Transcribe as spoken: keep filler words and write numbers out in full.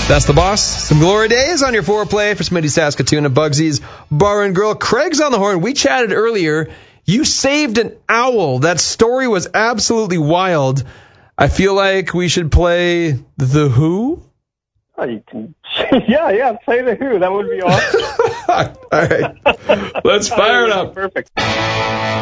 That's the boss. Some glory days on your foreplay for Smitty, Saskatoon, and Bugsy's Bar and Grill. Craig's on the horn. We chatted earlier. You saved an owl. That story was absolutely wild. I feel like we should play The Who. Oh, you can, yeah, yeah, play The Who. That would be awesome. All right. Let's fire it up. Perfect.